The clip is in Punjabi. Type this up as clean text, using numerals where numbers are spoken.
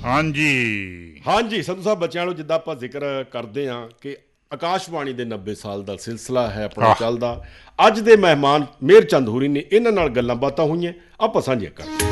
ਹਾਂਜੀ ਹਾਂਜੀ ਸੰਧੂ ਸਾਹਿਬ, ਬੱਚਿਆਂ ਨੂੰ ਜਿੱਦਾਂ ਆਪਾਂ ਜ਼ਿਕਰ ਕਰਦੇ ਹਾਂ ਕਿ ਆਕਾਸ਼ਵਾਣੀ ਦੇ 90 ਸਾਲ ਦਾ ਸਿਲਸਿਲਾ ਹੈ ਆਪਣਾ ਆਹ ਚੱਲਦਾ। ਅੱਜ ਦੇ ਮਹਿਮਾਨ ਮੇਹਰ ਚੰਦ ਹੋਰੀ ਨੇ, ਇਹਨਾਂ ਨਾਲ ਗੱਲਾਂ ਬਾਤਾਂ ਹੋਈਆਂ, ਆਪਾਂ ਸਾਂਝੀਆਂ ਕਰਦੇ।